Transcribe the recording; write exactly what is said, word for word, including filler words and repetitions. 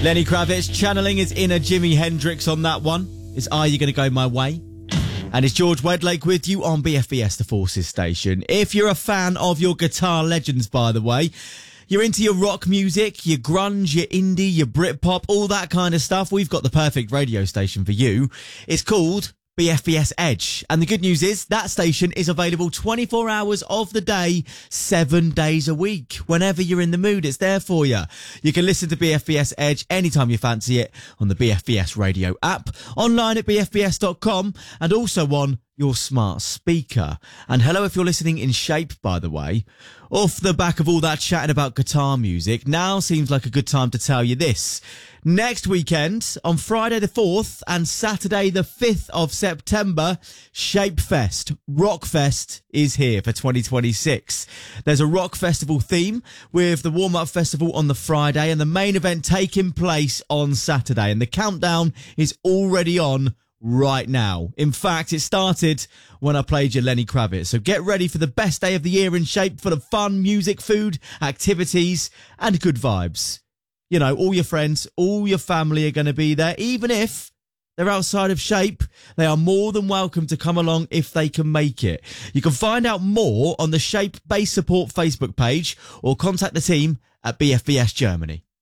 Lenny Kravitz channeling his inner Jimi Hendrix on that one. It's Are You Gonna Go My Way? And it's George Wedlake with you on B F B S The Forces station. If you're a fan of your guitar legends, by the way, you're into your rock music, your grunge, your indie, your Britpop, all that kind of stuff, we've got the perfect radio station for you. It's called B F B S Edge. And the good news is that station is available twenty-four hours of the day, seven days a week. Whenever you're in the mood, it's there for you. You can listen to B F B S Edge anytime you fancy it on the B F B S radio app, online at b f b s dot com, and also on your smart speaker. And hello if you're listening in Shape, by the way. Off the back of all that chatting about guitar music, now seems like a good time to tell you this. Next weekend, on Friday the fourth and Saturday the fifth of September, Shape Fest, Rock Fest is here for twenty twenty-six. There's a rock festival theme with the warm-up festival on the Friday and the main event taking place on Saturday. And the countdown is already on right now. In fact, it started when I played your Lenny Kravitz. So get ready for the best day of the year in Shape, full of fun, music, food, activities, and good vibes. You know, all your friends, all your family are going to be there. Even if they're outside of Shape, they are more than welcome to come along if they can make it. You can find out more on the Shape Bass Support Facebook page or contact the team at B F B S Germany.